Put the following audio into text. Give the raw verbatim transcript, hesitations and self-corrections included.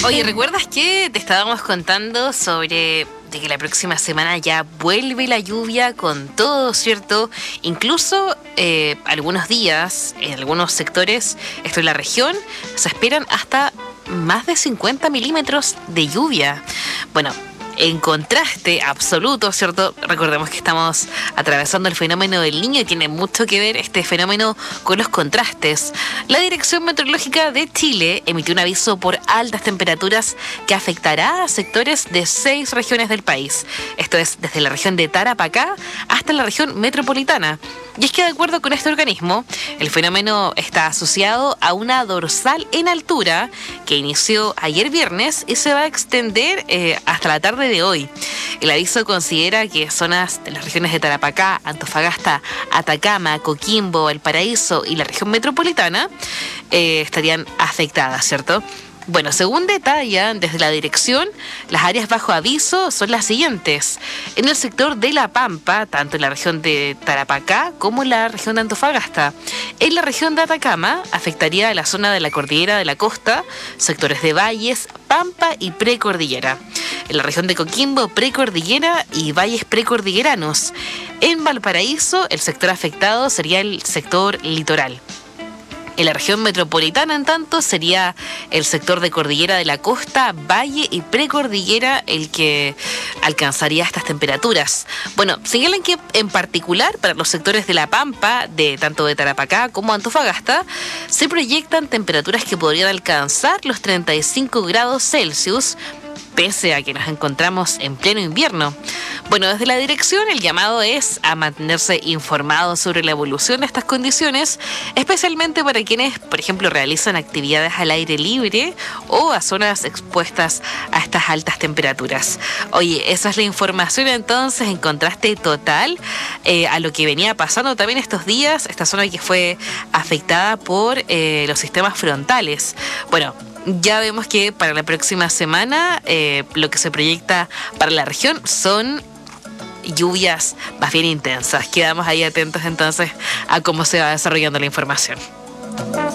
Oye, ¿recuerdas que te estábamos contando sobre de que la próxima semana ya vuelve la lluvia con todo, ¿cierto? Incluso eh, algunos días, en algunos sectores, esto en la región, se esperan hasta más de cincuenta milímetros de lluvia. Bueno, en contraste absoluto, ¿cierto? Recordemos que estamos atravesando el fenómeno del Niño y tiene mucho que ver este fenómeno con los contrastes. La Dirección Meteorológica de Chile emitió un aviso por altas temperaturas que afectará a sectores de seis regiones del país. Esto es desde la región de Tarapacá hasta la región metropolitana. Y es que de acuerdo con este organismo, el fenómeno está asociado a una dorsal en altura que inició ayer viernes y se va a extender eh, hasta la tarde de hoy. El aviso considera que zonas de las regiones de Tarapacá, Antofagasta, Atacama, Coquimbo, Valparaíso y la región metropolitana eh, estarían afectadas, ¿cierto? Bueno, según detallan desde la dirección, las áreas bajo aviso son las siguientes. En el sector de La Pampa, tanto en la región de Tarapacá como en la región de Antofagasta. En la región de Atacama afectaría a la zona de la cordillera de la costa, sectores de valles, pampa y precordillera. En la región de Coquimbo, precordillera y valles precordilleranos. En Valparaíso, el sector afectado sería el sector litoral. En la región metropolitana, en tanto, sería el sector de cordillera de la costa, valle y precordillera el que alcanzaría estas temperaturas. Bueno, señalan que en particular para los sectores de La Pampa, de tanto de Tarapacá como Antofagasta, se proyectan temperaturas que podrían alcanzar los treinta y cinco grados Celsius, pese a que nos encontramos en pleno invierno. Bueno, desde la dirección el llamado es a mantenerse informados sobre la evolución de estas condiciones, especialmente para quienes, por ejemplo, realizan actividades al aire libre o a zonas expuestas a estas altas temperaturas. Oye, esa es la información entonces en contraste total eh, a lo que venía pasando también estos días, esta zona que fue afectada por eh, los sistemas frontales. Bueno, ya vemos que para la próxima semana eh, lo que se proyecta para la región son lluvias más bien intensas. Quedamos ahí atentos entonces a cómo se va desarrollando la información.